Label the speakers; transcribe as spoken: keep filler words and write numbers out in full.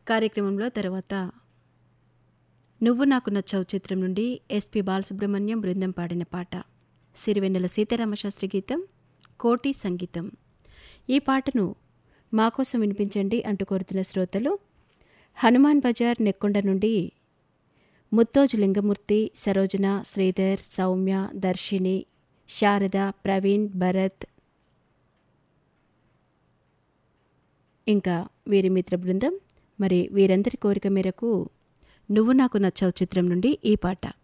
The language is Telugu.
Speaker 1: కార్యక్రమంలో తర్వాత నువ్వు నాకు నచ్చావు చిత్రం నుండి ఎస్పి బాలసుబ్రహ్మణ్యం బృందం పాడిన పాట, సిరివెన్నెల సీతారామశాస్త్రి గీతం, కోటి సంగీతం. ఈ పాటను మాకోసం వినిపించండి అంటూ కోరుతున్న శ్రోతలు హనుమాన్ బజార్ నెక్కొండ నుండి ముత్తోజు లింగమూర్తి, సరోజన, శ్రీధర్, సౌమ్య, దర్శిని, శారద, ప్రవీణ్, భరత్ ఇంకా వీరి మిత్ర బృందం. మరి వీరందరి కోరిక మేరకు నువ్వు నాకు నచ్చావు చిత్రం నుండి ఈ పాట.